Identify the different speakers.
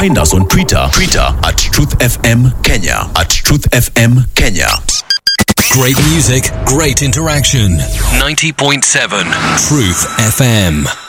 Speaker 1: Find us on Twitter at Truth FM Kenya, at Truth FM Kenya.
Speaker 2: Great music, great interaction. 90.7 Truth FM.